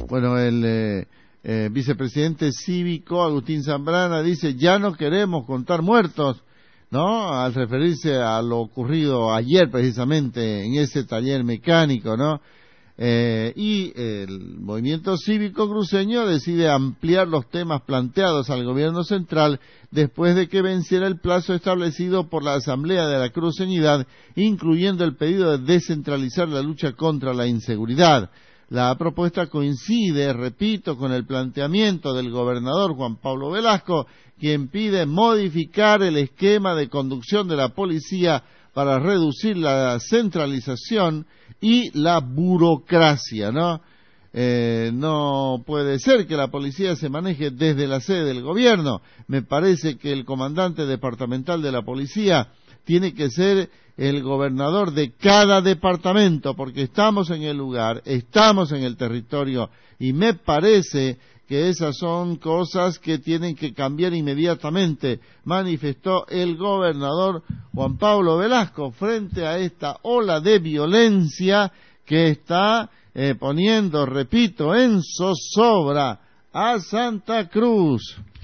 Bueno, el vicepresidente cívico Agustín Zambrana dice: ya no queremos contar muertos, ¿no? Al referirse a lo ocurrido ayer precisamente en ese taller mecánico, ¿no? Y el movimiento cívico cruceño decide ampliar los temas planteados al gobierno central después de que venciera el plazo establecido por la Asamblea de la Cruceñidad, incluyendo el pedido de descentralizar la lucha contra la inseguridad. La propuesta coincide, repito, con el planteamiento del gobernador Juan Pablo Velasco, quien pide modificar el esquema de conducción de la policía para reducir la centralización y la burocracia, ¿no? No puede ser que la policía se maneje desde la sede del gobierno. Me parece que el comandante departamental de la policía tiene que ser el gobernador de cada departamento, porque estamos en el lugar, estamos en el territorio, y me parece que esas son cosas que tienen que cambiar inmediatamente, manifestó el gobernador Juan Pablo Velasco frente a esta ola de violencia que está poniendo, repito, en zozobra a Santa Cruz.